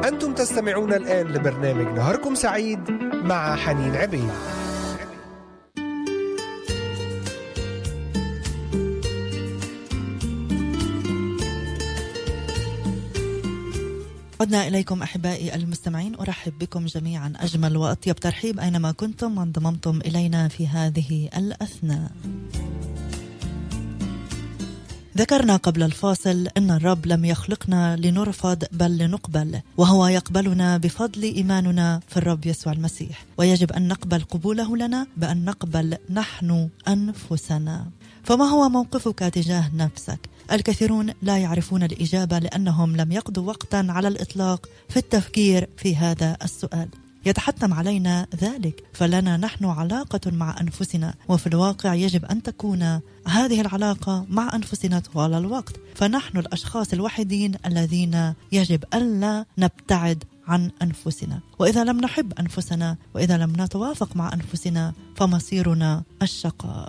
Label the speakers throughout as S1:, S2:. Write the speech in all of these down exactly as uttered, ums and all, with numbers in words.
S1: أنتم تستمعون الآن لبرنامج نهاركم سعيد مع حنين عبيد.
S2: عدنا إليكم أحبائي المستمعين، أرحب بكم جميعا أجمل وأطيب ترحيب أينما كنتم وانضممتم إلينا في هذه الأثناء. ذكرنا قبل الفاصل أن الرب لم يخلقنا لنرفض بل لنقبل، وهو يقبلنا بفضل إيماننا في الرب يسوع المسيح، ويجب أن نقبل قبوله لنا بأن نقبل نحن أنفسنا. فما هو موقفك تجاه نفسك؟ الكثيرون لا يعرفون الإجابة لأنهم لم يقضوا وقتا على الإطلاق في التفكير في هذا السؤال. يتحتم علينا ذلك، فلنا نحن علاقة مع أنفسنا، وفي الواقع يجب أن تكون هذه العلاقة مع أنفسنا طوال الوقت، فنحن الأشخاص الوحيدين الذين يجب ألا نبتعد عن أنفسنا. وإذا لم نحب أنفسنا وإذا لم نتوافق مع أنفسنا فمصيرنا الشقاء.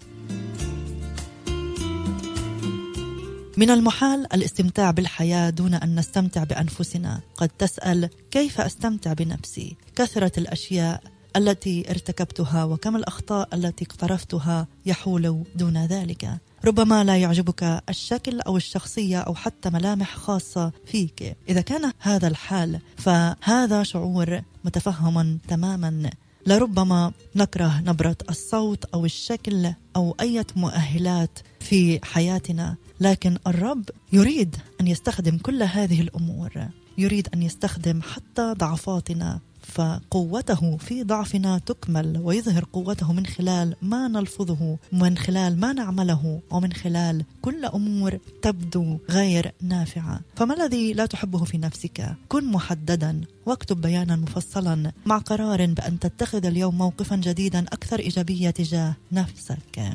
S2: من المحال الاستمتاع بالحياة دون أن نستمتع بأنفسنا. قد تسأل: كيف أستمتع بنفسي؟ كثرة الأشياء التي ارتكبتها وكم الأخطاء التي اقترفتها يحول دون ذلك. ربما لا يعجبك الشكل أو الشخصية أو حتى ملامح خاصة فيك. إذا كان هذا الحال فهذا شعور متفهم تماما. لربما نكره نبرة الصوت أو الشكل أو أي مؤهلات في حياتنا، لكن الرب يريد أن يستخدم كل هذه الأمور، يريد أن يستخدم حتى ضعفاتنا، فقوته في ضعفنا تكمل، ويظهر قوته من خلال ما نلفظه، من خلال ما نعمله، ومن خلال كل أمور تبدو غير نافعة. فما الذي لا تحبه في نفسك؟ كن محددا واكتب بيانا مفصلا مع قرار بأن تتخذ اليوم موقفا جديدا أكثر إيجابية تجاه نفسك.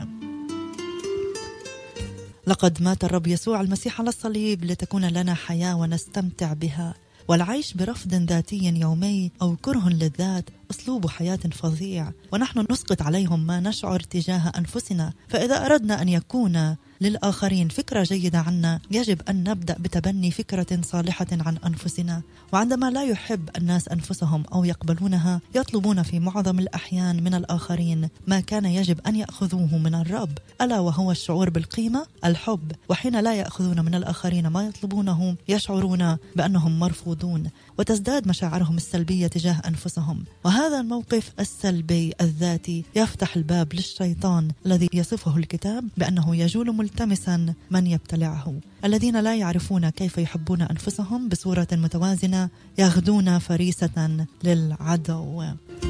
S2: لقد مات الرب يسوع المسيح على الصليب لتكون لنا حياة ونستمتع بها. والعيش برفض ذاتي يومي أو كره للذات أسلوب حياة فظيع، ونحن نسقط عليهم ما نشعر تجاه أنفسنا. فإذا أردنا أن يكون للآخرين فكرة جيدة عنا، يجب أن نبدأ بتبني فكرة صالحة عن أنفسنا. وعندما لا يحب الناس أنفسهم أو يقبلونها، يطلبون في معظم الأحيان من الآخرين ما كان يجب أن يأخذوه من الرب، ألا وهو الشعور بالقيمة، الحب. وحين لا يأخذون من الآخرين ما يطلبونه، يشعرون بأنهم مرفوضون، وتزداد مشاعرهم السلبية تجاه أنفسهم. وهذا الموقف السلبي الذاتي يفتح الباب للشيطان الذي يصفه الكتاب بأنه يجول ملتمسا من يبتلعه. الذين لا يعرفون كيف يحبون أنفسهم بصورة متوازنة يغدون فريسة للعدو.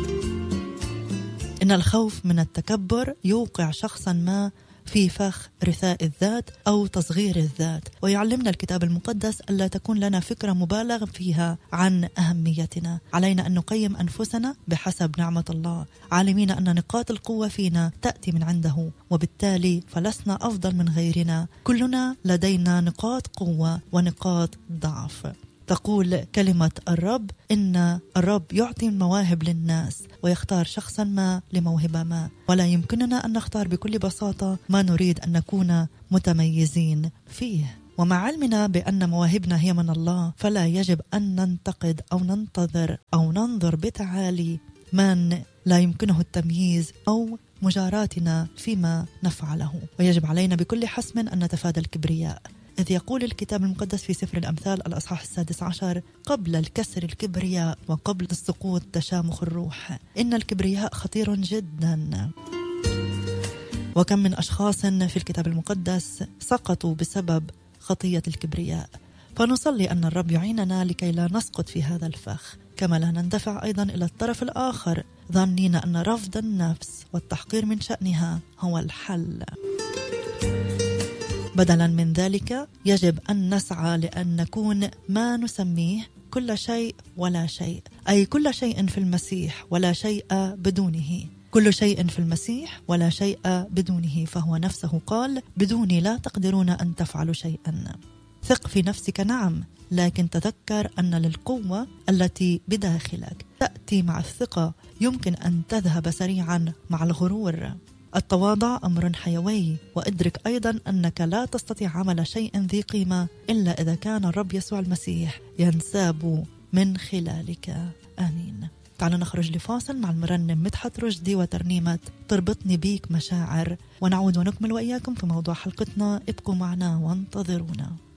S2: إن الخوف من التكبر يوقع شخصا ما في فخ رثاء الذات أو تصغير الذات. ويعلمنا الكتاب المقدس ألا تكون لنا فكرة مبالغ فيها عن أهميتنا. علينا أن نقيم أنفسنا بحسب نعمة الله، عالمين أن نقاط القوة فينا تأتي من عنده، وبالتالي فلسنا أفضل من غيرنا. كلنا لدينا نقاط قوة ونقاط ضعف. تقول كلمة الرب إن الرب يعطي المواهب للناس ويختار شخصا ما لموهبة ما، ولا يمكننا أن نختار بكل بساطة ما نريد أن نكون متميزين فيه. ومع علمنا بأن مواهبنا هي من الله، فلا يجب أن ننتقد أو ننتظر أو ننظر بتعالي من لا يمكنه التمييز أو مجاراتنا فيما نفعله. ويجب علينا بكل حسم أن نتفادى الكبرياء، إذ يقول الكتاب المقدس في سفر الأمثال الأصحاح السادس عشر: قبل الكسر الكبرياء وقبل السقوط تشامخ الروح. إن الكبرياء خطير جدا. وكم من أشخاص في الكتاب المقدس سقطوا بسبب خطية الكبرياء. فنصلي أن الرب يعيننا لكي لا نسقط في هذا الفخ، كما لا نندفع أيضا إلى الطرف الآخر ظنين أن رفض النفس والتحقير من شأنها هو الحل. بدلا من ذلك يجب أن نسعى لأن نكون ما نسميه كل شيء ولا شيء، أي كل شيء في المسيح ولا شيء بدونه. كل شيء في المسيح ولا شيء بدونه، فهو نفسه قال: بدوني لا تقدرون أن تفعلوا شيئا. ثق في نفسك، نعم، لكن تذكر أن للقوة التي بداخلك تأتي مع الثقة يمكن أن تذهب سريعا مع الغرور. التواضع أمر حيوي، وادرك أيضا أنك لا تستطيع عمل شيء ذي قيمة إلا إذا كان الرب يسوع المسيح ينساب من خلالك. آمين. تعالوا نخرج لفاصل مع المرنم مدحت رشدي وترنيمة تربطني بيك مشاعر، ونعود ونكمل وإياكم في موضوع حلقتنا. ابقوا معنا وانتظرونا.